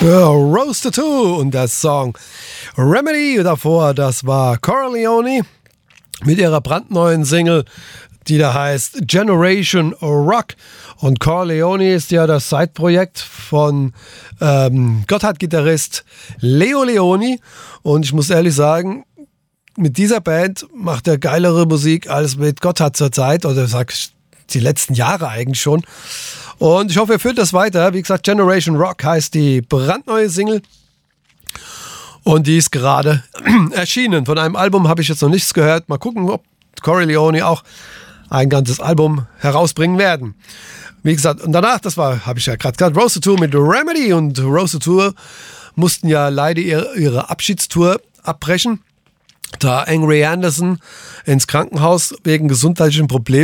Rose Tattoo und der Song Remedy. Davor, das war Corleone mit ihrer brandneuen Single, die da heißt Generation Rock. Und Corleone ist ja das Side-Projekt von Gotthard-Gitarrist Leo Leoni. Und ich muss ehrlich sagen, mit dieser Band macht er geilere Musik als mit Gotthard zur Zeit, oder sag ich die letzten Jahre eigentlich schon. Und ich hoffe, ihr führt das weiter. Wie gesagt, Generation Rock heißt die brandneue Single. Und die ist gerade erschienen. Von einem Album habe ich jetzt noch nichts gehört. Mal gucken, ob Corleone auch ein ganzes Album herausbringen werden. Wie gesagt, und danach, das war, habe ich ja gerade gesagt, Rose Tattoo mit Remedy. Und Rose Tattoo mussten ja leider ihre Abschiedstour abbrechen, da Angry Anderson ins Krankenhaus wegen gesundheitlichen Problemen